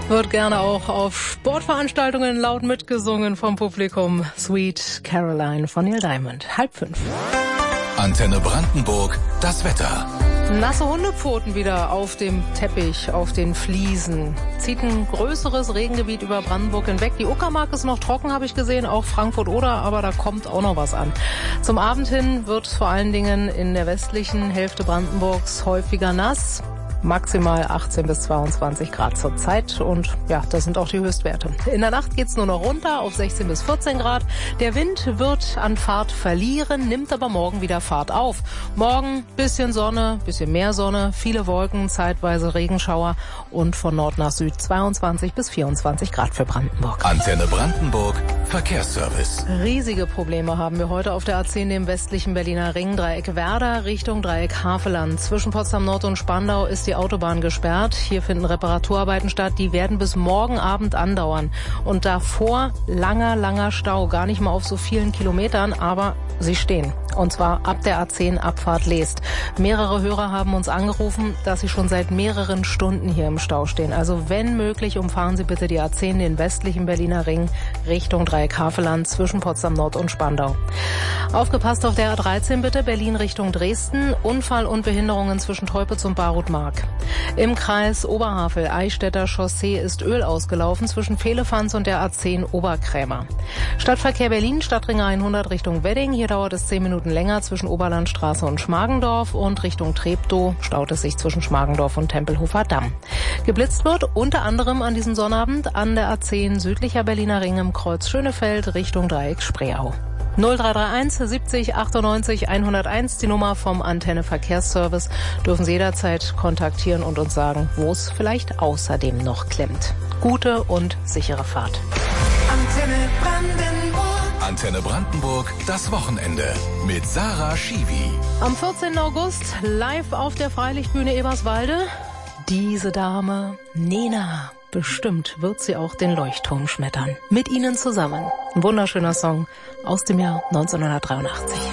Wird gerne auch auf Sportveranstaltungen laut mitgesungen vom Publikum. Sweet Caroline von Neil Diamond. 4:30. Antenne Brandenburg, das Wetter. Nasse Hundepfoten wieder auf dem Teppich, auf den Fliesen. Zieht ein größeres Regengebiet über Brandenburg hinweg. Die Uckermark ist noch trocken, habe ich gesehen, auch Frankfurt-Oder, aber da kommt auch noch was an. Zum Abend hin wird vor allen Dingen in der westlichen Hälfte Brandenburgs häufiger nass. Maximal 18 bis 22 Grad zur Zeit und ja, das sind auch die Höchstwerte. In der Nacht geht's nur noch runter auf 16 bis 14 Grad. Der Wind wird an Fahrt verlieren, nimmt aber morgen wieder Fahrt auf. Morgen bisschen Sonne, bisschen mehr Sonne, viele Wolken, zeitweise Regenschauer und von Nord nach Süd 22 bis 24 Grad für Brandenburg. Antenne Brandenburg, Verkehrsservice. Riesige Probleme haben wir heute auf der A10 im westlichen Berliner Ring. Dreieck Werder Richtung Dreieck Havelland. Zwischen Potsdam Nord und Spandau ist die Autobahn gesperrt. Hier finden Reparaturarbeiten statt. Die werden bis morgen Abend andauern. Und davor langer Stau. Gar nicht mal auf so vielen Kilometern, aber sie stehen. Und zwar ab der A10 Abfahrt Leest. Mehrere Hörer haben uns angerufen, dass sie schon seit mehreren Stunden hier im Stau stehen. Also wenn möglich, umfahren Sie bitte die A10, den westlichen Berliner Ring, Richtung Dreieck Havelland zwischen Potsdam Nord und Spandau. Aufgepasst auf der A13 bitte, Berlin Richtung Dresden. Unfall und Behinderungen zwischen Teupitz und Barut-Mark. Im Kreis Oberhavel-Eichstätter Chaussee ist Öl ausgelaufen zwischen Vehlefanz und der A10 Oberkrämer. Stadtverkehr Berlin, Stadtring 100 Richtung Wedding. Hier dauert es 10 Minuten länger zwischen Oberlandstraße und Schmargendorf und Richtung Treptow staut es sich zwischen Schmargendorf und Tempelhofer Damm. Geblitzt wird unter anderem an diesem Sonnabend an der A10 südlicher Berliner Ring im Kreuz Schönefeld Richtung Dreieck Spreeau. 0331 70 98 101, die Nummer vom Antenne Verkehrsservice. Dürfen Sie jederzeit kontaktieren und uns sagen, wo es vielleicht außerdem noch klemmt. Gute und sichere Fahrt. Antenne Brandenburg. Antenne Brandenburg, das Wochenende mit Sarah Schiwi. Am 14. August live auf der Freilichtbühne Eberswalde. Diese Dame, Nena. Bestimmt wird sie auch den Leuchtturm schmettern. Mit Ihnen zusammen. Ein wunderschöner Song aus dem Jahr 1983.